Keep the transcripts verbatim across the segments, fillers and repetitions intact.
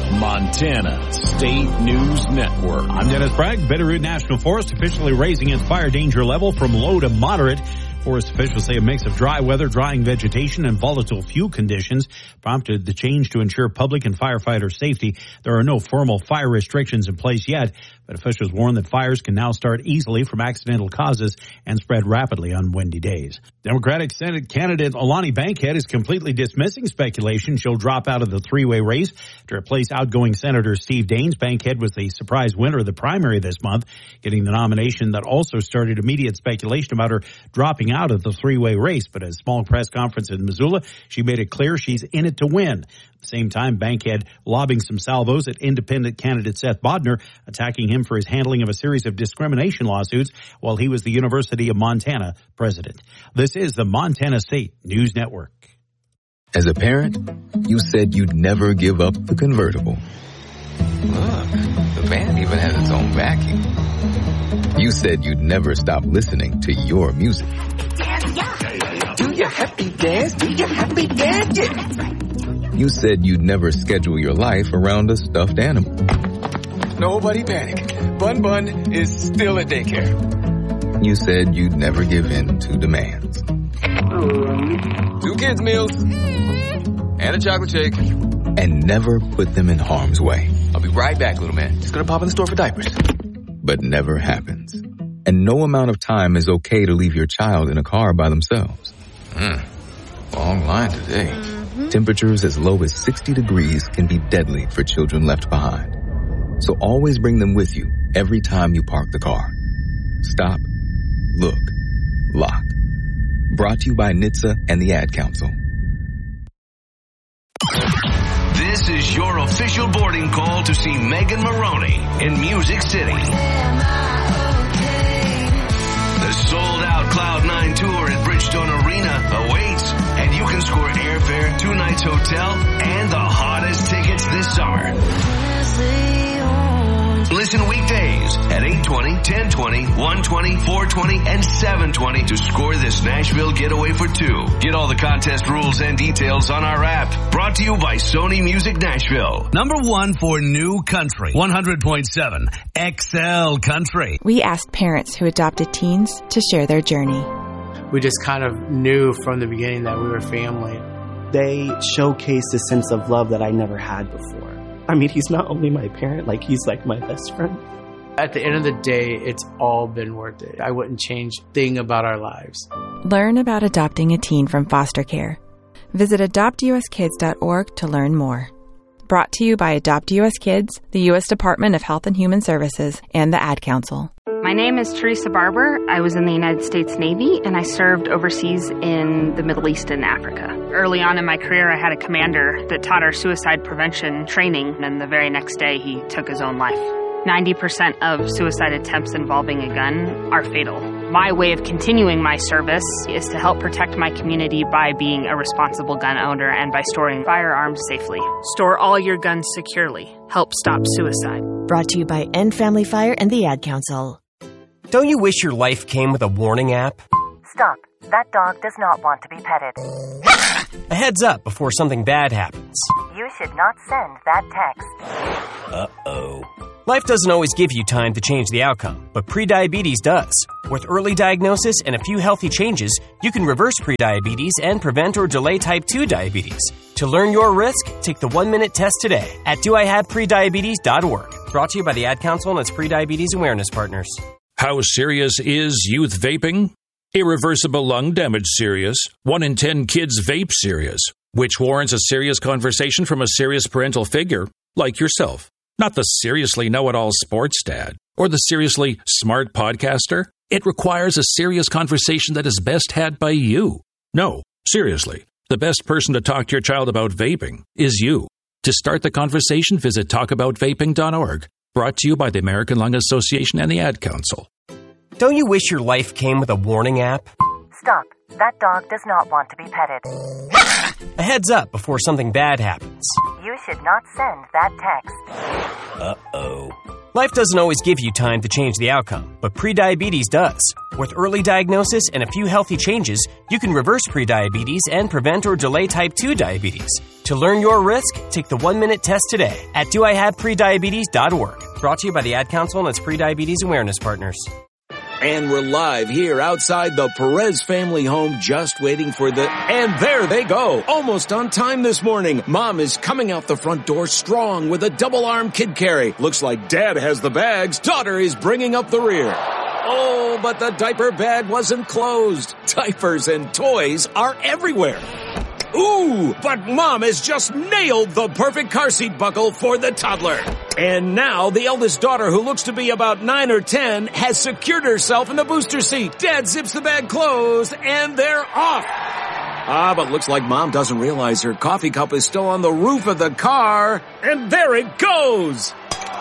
Montana State News Network. I'm Dennis Bragg. Bitterroot National Forest officially raising its fire danger level from low to moderate. Forest officials say a mix of dry weather, drying vegetation, and volatile fuel conditions prompted the change to ensure public and firefighter safety. There are no formal fire restrictions in place yet, but officials warn that fires can now start easily from accidental causes and spread rapidly on windy days. Democratic Senate candidate Alani Bankhead is completely dismissing speculation she'll drop out of the three-way race to replace outgoing Senator Steve Daines. Bankhead was the surprise winner of the primary this month, getting the nomination that also started immediate speculation about her dropping out of the three-way race. But at a small press conference in Missoula, she made it clear she's in it to win. At the same time, Bankhead lobbing some salvos at independent candidate Seth Bodnar, attacking him for his handling of a series of discrimination lawsuits while he was the University of Montana president. This is the Montana State News Network. As a parent, you said you'd never give up the convertible. Look, the van even has its own vacuum. You said you'd never stop listening to your music. Do your happy dance, do your happy dance, yeah. That's right. You said you'd never schedule your life around a stuffed animal. Nobody panic. Bun Bun is still at daycare. You said you'd never give in to demands. Two kids' meals and a chocolate shake. And never put them in harm's way. I'll be right back, little man. Just gonna pop in the store for diapers. But never happens. And no amount of time is okay to leave your child in a car by themselves. Hmm. Long line today. Mm-hmm. Temperatures as low as sixty degrees can be deadly for children left behind. So always bring them with you every time you park the car. Stop, look, lock. Brought to you by N H T S A and the Ad Council. This is your official boarding call to see Megan Maroney in Music City. The sold-out Cloud nine tour at Bridgestone Arena awaits, and you can score airfare, two nights hotel, and the hottest tickets this summer. Listen weekdays at eight twenty, ten twenty, one twenty, four twenty, and seven twenty to score this Nashville getaway for two. Get all the contest rules and details on our app. Brought to you by Sony Music Nashville. Number one for new country. one hundred point seven X L Country. We asked parents who adopted teens to share their journey. We just kind of knew from the beginning that we were family. They showcased a sense of love that I never had before. I mean, he's not only my parent, like, he's like my best friend. At the end of the day, it's all been worth it. I wouldn't change a thing about our lives. Learn about adopting a teen from foster care. Visit adopt u s kids dot org to learn more. Brought to you by Adopt U S Kids, the U S Department of Health and Human Services, and the Ad Council. My name is Teresa Barber. I was in the United States Navy, and I served overseas in the Middle East and Africa. Early on in my career, I had a commander that taught our suicide prevention training, and the very next day, he took his own life. ninety percent of suicide attempts involving a gun are fatal. My way of continuing my service is to help protect my community by being a responsible gun owner and by storing firearms safely. Store all your guns securely. Help stop suicide. Brought to you by End Family Fire and the Ad Council. Don't you wish your life came with a warning app? Stop. That dog does not want to be petted. A heads up before something bad happens. You should not send that text. Uh-oh. Life doesn't always give you time to change the outcome, but prediabetes does. With early diagnosis and a few healthy changes, you can reverse prediabetes and prevent or delay type two diabetes. To learn your risk, take the one-minute test today at do I have prediabetes dot org. Brought to you by the Ad Council and its prediabetes awareness partners. How serious is youth vaping? Irreversible lung damage serious. One in ten kids vape serious, which warrants a serious conversation from a serious parental figure like yourself. Not the seriously know-it-all sports dad or the seriously smart podcaster. It requires a serious conversation that is best had by you. No, seriously, the best person to talk to your child about vaping is you. To start the conversation, visit talk about vaping dot org. Brought to you by the American Lung Association and the Ad Council. Don't you wish your life came with a warning app? Stop. That dog does not want to be petted. A heads up before something bad happens. You should not send that text. Uh-oh. Life doesn't always give you time to change the outcome, but prediabetes does. With early diagnosis and a few healthy changes, you can reverse prediabetes and prevent or delay type two diabetes. To learn your risk, take the one-minute test today at do I have prediabetes dot org. Brought to you by the Ad Council and its Prediabetes Awareness Partners. And we're live here outside the Perez family home, just waiting for the... And there they go! Almost on time this morning. Mom is coming out the front door strong with a double-arm kid carry. Looks like Dad has the bags. Daughter is bringing up the rear. Oh, but the diaper bag wasn't closed. Diapers and toys are everywhere. Ooh, but Mom has just nailed the perfect car seat buckle for the toddler. And now the eldest daughter, who looks to be about nine or ten, has secured herself in the booster seat. Dad zips the bag closed, and they're off. Ah, but looks like Mom doesn't realize her coffee cup is still on the roof of the car. And there it goes.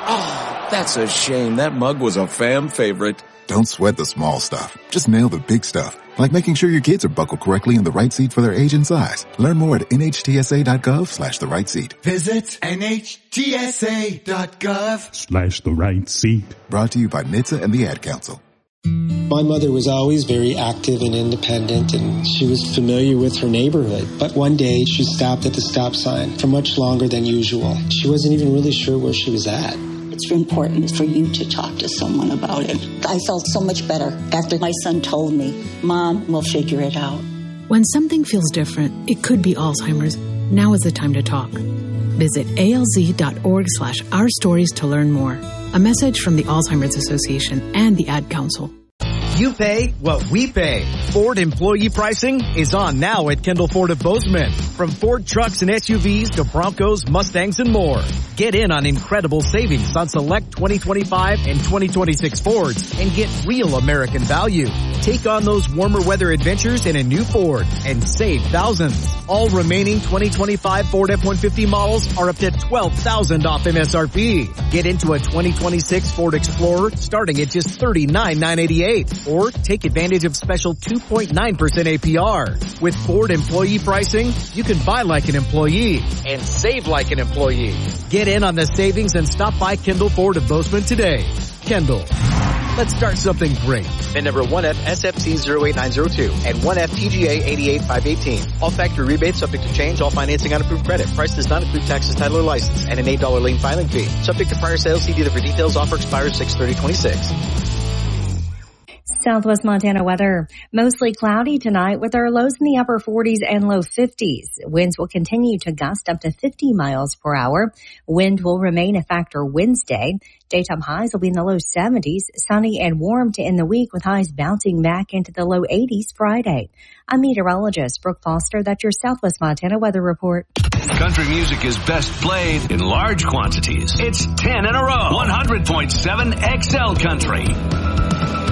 Oh, that's a shame. That mug was a fam favorite. Don't sweat the small stuff. Just nail the big stuff. Like making sure your kids are buckled correctly in the right seat for their age and size. Learn more at N H T S A dot gov slash the right seat. Visit N H T S A dot gov Slash the right seat. Brought to you by N H T S A and the Ad Council. My mother was always very active and independent, and she was familiar with her neighborhood. But one day, she stopped at the stop sign for much longer than usual. She wasn't even really sure where she was at. It's important for you to talk to someone about it. I felt so much better after my son told me, Mom, we'll figure it out. When something feels different, it could be Alzheimer's. Now is the time to talk. Visit A L Z dot org slash our stories to learn more. A message from the Alzheimer's Association and the Ad Council. You pay what we pay. Ford employee pricing is on now at Kendall Ford of Bozeman. From Ford trucks and S U Vs to Broncos, Mustangs, and more. Get in on incredible savings on select twenty twenty-five and twenty twenty-six Fords and get real American value. Take on those warmer weather adventures in a new Ford and save thousands. All remaining twenty twenty-five Ford F one fifty models are up to twelve thousand dollars off M S R P. Get into a twenty twenty-six Ford Explorer starting at just thirty-nine thousand nine hundred eighty-eight dollars. Or take advantage of special two point nine percent A P R. With Ford employee pricing, you can buy like an employee and save like an employee. Get in on the savings and stop by Kendall Ford of Bozeman today. Kendall. Let's start something great. VIN number one F S F T zero eight nine zero two and one F T G A eight eight five one eight. All factory rebates subject to change. All financing on approved credit. Price does not include taxes, title, or license, and an eight dollars lien filing fee. Subject to prior sales. See dealer for details. Offer expires six thirty twenty-six. Southwest Montana weather. Mostly cloudy tonight with our lows in the upper forties and low fifties. Winds will continue to gust up to fifty miles per hour. Wind will remain a factor Wednesday. Daytime highs will be in the low seventies, sunny and warm to end the week with highs bouncing back into the low eighties Friday. I'm meteorologist Brooke Foster. That's your Southwest Montana weather report. Country music is best played in large quantities. It's ten in a row. one hundred point seven X L Country.